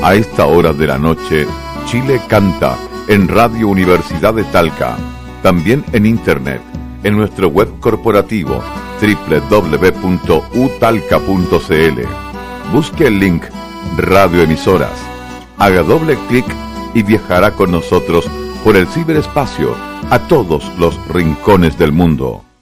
A esta hora de la noche, Chile canta en Radio Universidad de Talca. También en internet, en nuestro web corporativo www.utalca.cl. Busque el link Radioemisoras. Haga doble clic y viajará con nosotros por el ciberespacio a todos los rincones del mundo.